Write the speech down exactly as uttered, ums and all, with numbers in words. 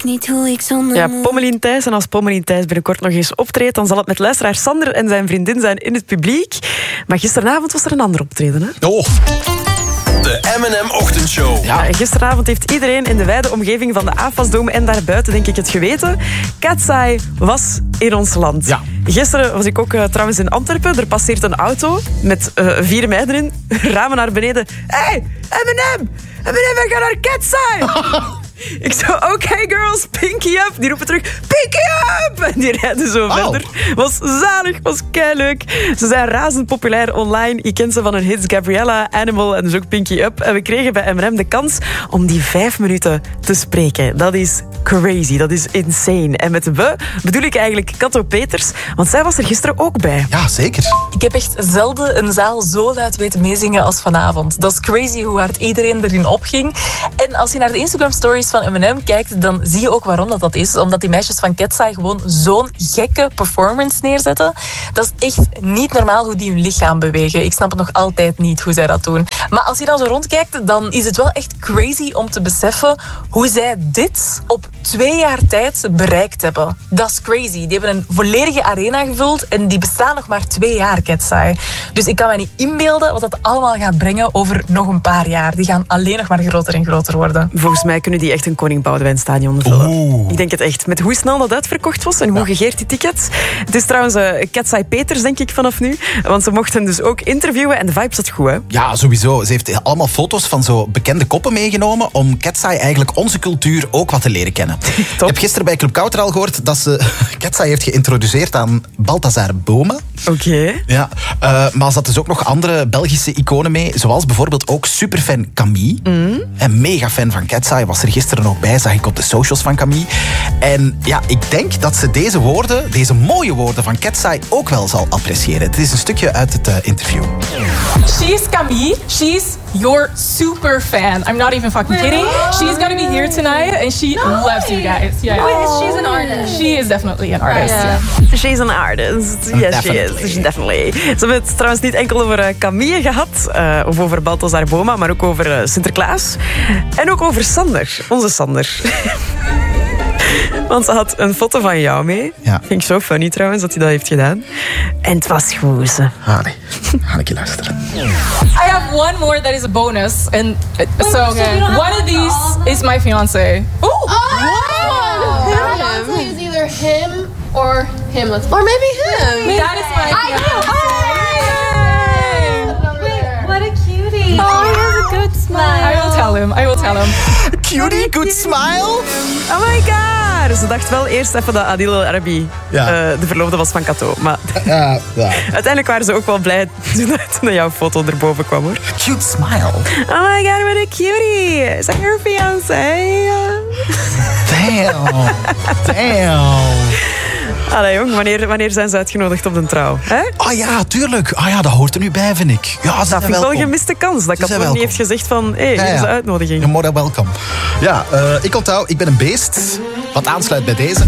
niet hoe ik zonder Ja, Pommelien Thijs. En als Pommelien Thijs binnenkort nog eens optreedt, dan zal het met luisteraar Sander en zijn vriendin zijn in het publiek. Maar gisteravond was er een ander optreden, hè? Oh. De M en M-ochtendshow. Ja. Ja, gisteravond heeft iedereen in de wijde omgeving van de A F A S-dome en daarbuiten, denk ik, het geweten. Catsaai was in ons land. Ja. Gisteren was ik ook uh, trouwens in Antwerpen. Er passeert een auto met uh, vier meiden erin. Ramen naar beneden. Hey, M en M! M en M, we gaan naar Catsaai! Ik zo, oké okay, girls, pinky up. Die roepen terug, pinky up! En die rijden zo oh. verder. Was zalig, was keileuk. Ze zijn razend populair online. Je kent ze van hun hits Gabriella, Animal en dus ook Pinky Up. En we kregen bij M en M de kans om die vijf minuten te spreken. Dat is crazy, dat is insane. En met we bedoel ik eigenlijk Kato Peters, want zij was er gisteren ook bij. Ja, zeker. Ik heb echt zelden een zaal zo luid weten meezingen als vanavond. Dat is crazy hoe hard iedereen erin opging. En als je naar de Instagram stories van M en M kijkt, dan zie je ook waarom dat, dat is. Omdat die meisjes van Catsaai gewoon zo'n gekke performance neerzetten. Dat is echt niet normaal hoe die hun lichaam bewegen. Ik snap het nog altijd niet hoe zij dat doen. Maar als je dan zo rondkijkt, dan is het wel echt crazy om te beseffen hoe zij dit op twee jaar tijd bereikt hebben. Dat is crazy. Die hebben een volledige arena gevuld en die bestaan nog maar twee jaar, Catsaai. Dus ik kan me niet inbeelden wat dat allemaal gaat brengen over nog een paar jaar. Die gaan alleen nog maar groter en groter worden. Volgens mij kunnen die echt een Koning Boudewijn-stadion vullen. Oeh. Ik denk het echt. Met hoe snel dat uitverkocht was en hoe ja. gegeerd die tickets. Het is trouwens uh, Catsaai Peters, denk ik, vanaf nu. Want ze mochten dus ook interviewen en de vibe zat goed, hè? Ja, sowieso. Ze heeft allemaal foto's van zo bekende koppen meegenomen om Catsaai eigenlijk onze cultuur ook wat te leren kennen. Ik heb gisteren bij Club Kouter al gehoord dat ze Catsaai heeft geïntroduceerd aan Balthazar Boma. Oké. Okay. Ja, uh, maar ze had dus ook nog andere Belgische iconen mee, zoals bijvoorbeeld ook superfan Camille. Mm. En mega fan van Catsaai, was er gisteren ook bij, zag ik op de socials van Camille. En ja, ik denk dat ze deze woorden, deze mooie woorden van Catsaai ook wel zal appreciëren. Het is een stukje uit het uh, interview. She's Camille. She's your super fan. I'm not even fucking kidding. She's gonna be here tonight and she no loves you guys. Yeah. Oh, she's an artist. She is definitely an artist. Yeah. Yeah. She's an artist. Yes, definitely. She is. Definitely. Ze hebben het trouwens niet enkel over uh, Camille gehad, uh, of over Balthazar Boma, maar ook over uh, Sinterklaas. En ook over Sander, onze Sander. Want ze had een foto van jou mee. Ja. Vind ik zo funny trouwens, dat hij dat heeft gedaan. En het was goed, ze. Ah, nee. Ga ik je luisteren. I have one more that is a bonus. And uh, so, okay. One of these is my fiancé. Ooh! Oh! Wow. Your fiancé is either him or him. Let's or maybe him. That is my fiancé. What a cutie. Oh, he has a good smile. I will tell him. I will tell him. Cutie, good smile. Oh my god. Ze dacht wel eerst even dat Adil El Arabi ja. uh, de verloofde was van Kato. Maar ja, ja. uiteindelijk waren ze ook wel blij toen jouw foto erboven kwam, hoor. Cute smile. Oh my god, what a cutie. Is dat your fiancé? Damn. Damn. Allee, jong, wanneer, wanneer zijn ze uitgenodigd op de trouw? Hè? Ah ja, tuurlijk. Ah ja, dat hoort er nu bij, vind ik. Ja, dat vind ik wel een gemiste kans. Dat Kato niet heeft gezegd van, hé, hey, ja, ja. hier is de uitnodiging. You're more than welcome. Ja, uh, ik onthoud, ik ben een beest. Wat aansluit bij deze.